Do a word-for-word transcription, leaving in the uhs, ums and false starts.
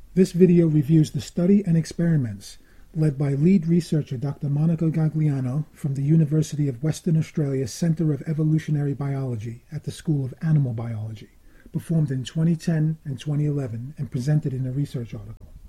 This video reviews the study and experiments led by lead researcher Doctor Monica Gagliano from the University of Western Australia Centre of Evolutionary Biology at the School of Animal Biology, performed in twenty ten and twenty eleven and presented in a research article.